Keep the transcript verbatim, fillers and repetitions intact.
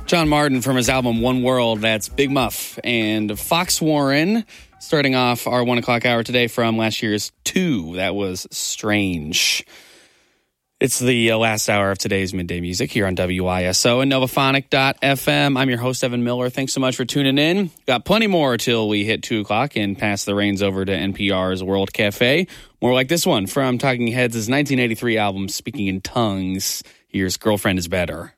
John Martin from his album One World. That's Big Muff and Fox Warren. Starting off our one o'clock hour today from last year's Two. That was Strange. It's the uh, last hour of today's Midday Music here on W I S O and Novaphonic dot F M. I'm your host, Evan Miller. Thanks so much for tuning in. Got plenty more till we hit two o'clock and pass the reins over to N P R's World Cafe. More like this one from Talking Heads' nineteen eighty-three album, Speaking in Tongues. Here's Girlfriend is Better.